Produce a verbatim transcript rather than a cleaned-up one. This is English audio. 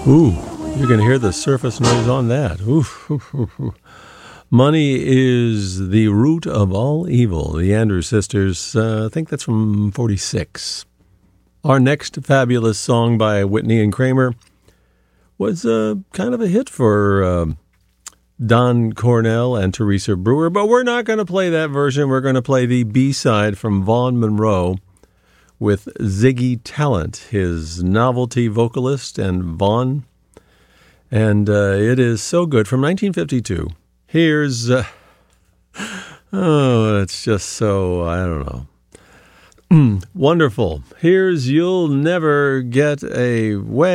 Ooh, you can hear the surface noise on that. Oof, oof, oof, oof. Money is the root of all evil. The Andrews Sisters, uh, I think that's from forty-six. Our next fabulous song by Whitney and Kramer was uh, kind of a hit for uh, Don Cornell and Teresa Brewer, but we're not going to play that version. We're going to play the B-side from Vaughn Monroe with Ziggy Talent, his novelty vocalist, and Vaughn. And uh, it is so good, from nineteen fifty-two. Here's, uh, oh, it's just so, I don't know. Wonderful. Here's You'll Never Get Away.